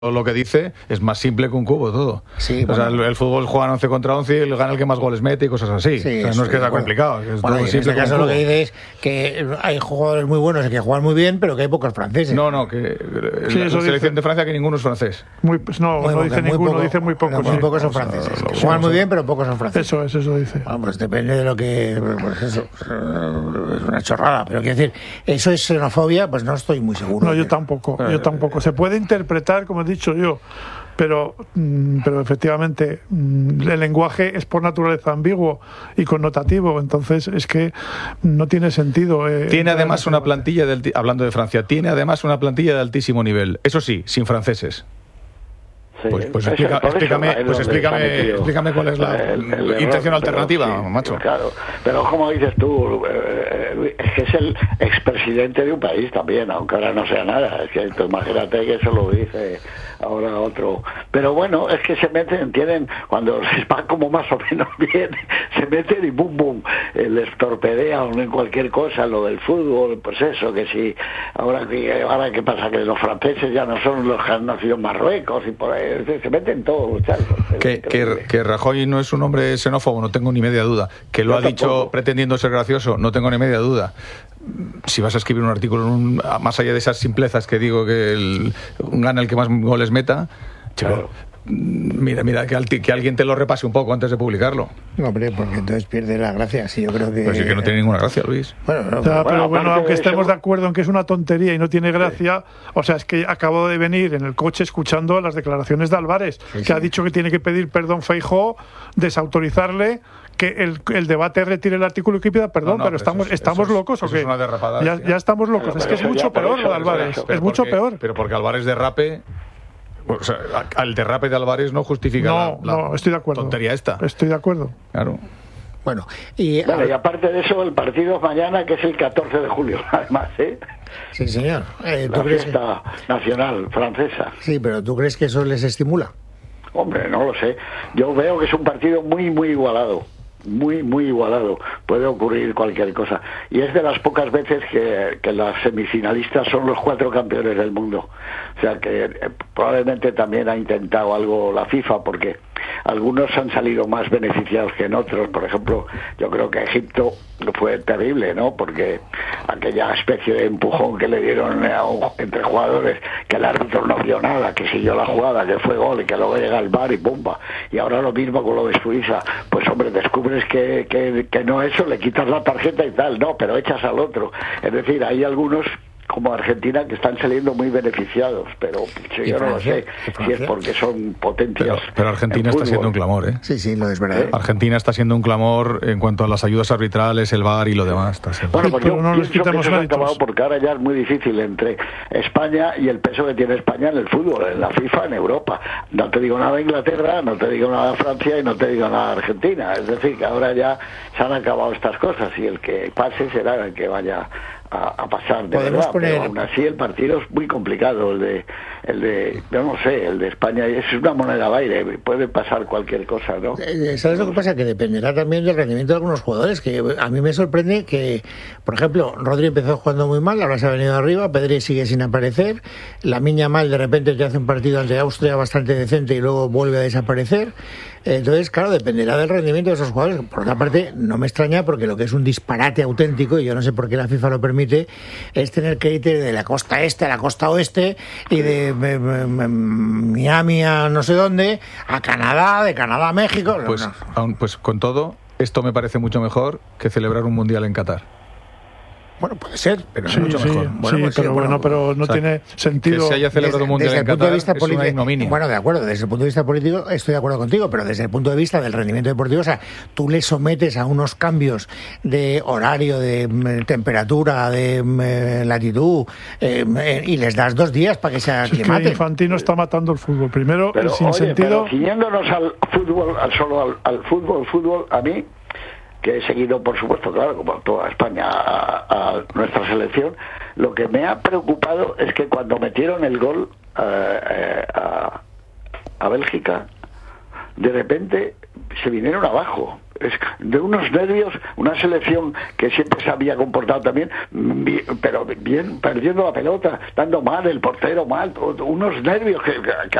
lo que dice es más simple que un cubo todo. Sí, o sea, el fútbol juega 11 contra 11 y gana el que más goles mete y cosas así. Sí, o sea, no es que sea complicado. Es bueno, todo en simple este caso lo que dice es que hay jugadores muy buenos y que juegan muy bien, pero que hay pocos franceses. No, que la selección de Francia que ninguno es francés. No dice ninguno, dice muy pocos. Muy pocos son franceses. Juegan muy bien, pero pocos son franceses. Eso dice. Bueno, pues depende de lo que... Pues eso, es una chorrada. Pero quiero decir, ¿eso es xenofobia? Pues no estoy muy seguro. No, yo tampoco. Se puede interpretar, como he dicho yo, pero efectivamente el lenguaje es por naturaleza ambiguo y connotativo, entonces es que no tiene sentido. Tiene además una plantilla, hablando de Francia, tiene además una plantilla de altísimo nivel, eso sí, sin franceses. Sí, pues explícame cuál es la intención alternativa, sí, macho. Claro, pero como dices tú, es que es el expresidente de un país también, aunque ahora no sea nada. Es que tú imagínate que eso lo dice ahora otro. Pero bueno, es que se meten, cuando les va como más o menos bien, se meten y bum, les torpedean en cualquier cosa, lo del fútbol, pues eso, que si ahora qué pasa, que los franceses ya no son los que han nacido en Marruecos y por ahí. Se meten todos los charcos. Que Rajoy no es un hombre xenófobo, no tengo ni media duda. Que lo ha dicho pretendiendo ser gracioso, no tengo ni media duda. Si vas a escribir un artículo, más allá de esas simplezas que digo que gana el que más goles meta, claro. Mira, que alguien te lo repase un poco antes de publicarlo. No, hombre, porque entonces pierde la gracia. Sí, yo creo que... Pues sí que no tiene ninguna gracia, Luis. Pero aunque estemos de acuerdo en que es una tontería y no tiene gracia, o sea, es que acabo de venir en el coche escuchando las declaraciones de Álvarez, que ha dicho que tiene que pedir perdón Feijóo, desautorizarle, que el debate retire el artículo y que pida perdón, pero estamos locos, ¿o qué? Es una derrapada. Ya estamos locos. Es que es mucho peor lo de Álvarez. Es mucho peor. Pero porque Álvarez derrape... O sea, al derrape de Álvarez no justifica la estoy de acuerdo. Tontería esta. Estoy de acuerdo. Claro. Bueno, y aparte de eso, el partido es mañana, que es el 14 de julio, además, ¿eh? Sí, señor. La fiesta nacional francesa. Sí, pero ¿tú crees que eso les estimula? Hombre, no lo sé. Yo veo que es un partido muy igualado. Muy igualado, puede ocurrir cualquier cosa, y es de las pocas veces que las semifinalistas son los 4 campeones del mundo, o sea que probablemente también ha intentado algo la FIFA, porque algunos han salido más beneficiados que en otros. Por ejemplo, yo creo que Egipto fue terrible, ¿no? Porque aquella especie de empujón que le dieron entre jugadores, que el árbitro no vio nada, que siguió la jugada, que fue gol y que luego llega el VAR y ¡pumba! Y ahora lo mismo con lo de Suiza. Pues hombre, descubres que no eso, le quitas la tarjeta y tal, no, pero echas al otro. Es decir, hay algunos como Argentina que están saliendo muy beneficiados, pero yo no lo sé si es porque son potencias. Pero Argentina está siendo un clamor, ¿eh? Sí, lo es verdad. Argentina está siendo un clamor en cuanto a las ayudas arbitrales, el VAR y lo demás. Bueno, pues yo pienso que eso se ha acabado, porque ahora ya es muy difícil entre España y el peso que tiene España en el fútbol, en la FIFA, en Europa. No te digo nada de Inglaterra, no te digo nada de Francia y no te digo nada de Argentina. Es decir, que ahora ya se han acabado estas cosas y el que pase será el que vaya a pasar de verdad, pero aún así el partido es muy complicado, el de yo no sé, el de España es una moneda al aire, puede pasar cualquier cosa, ¿no? ¿Sabes lo que pasa? Que dependerá también del rendimiento de algunos jugadores, que a mí me sorprende que, por ejemplo, Rodri empezó jugando muy mal, ahora se ha venido arriba, Pedri sigue sin aparecer, Lamine Yamal de repente te hace un partido ante Austria bastante decente y luego vuelve a desaparecer. Entonces, claro, dependerá del rendimiento de esos jugadores. Por otra parte, no me extraña, porque lo que es un disparate auténtico, y yo no sé por qué la FIFA lo permite, es tener que ir de la costa este a la costa oeste y de Miami a no sé dónde, a Canadá, de Canadá a México. Pues con todo, esto me parece mucho mejor que celebrar un mundial en Qatar. Bueno, puede ser, pero es mucho mejor. Pero no tiene sentido. Que se haya celebrado un mundial en Qatar es una ignominia. Bueno, de acuerdo, desde el punto de vista político estoy de acuerdo contigo, pero desde el punto de vista del rendimiento deportivo, o sea, tú le sometes a unos cambios de horario, de temperatura, de latitud, y les das 2 días para que se aclimaten. Infantino está matando el fútbol. Primero, pero, sin sentido. Pero siguiéndonos al fútbol, solo al fútbol, a mí, que he seguido, por supuesto, claro, como toda España, a nuestra selección, lo que me ha preocupado es que cuando metieron el gol a Bélgica, de repente se vinieron abajo. es de unos nervios, una selección que siempre se había comportado también, pero bien, perdiendo la pelota, dando mal, el portero mal, unos nervios que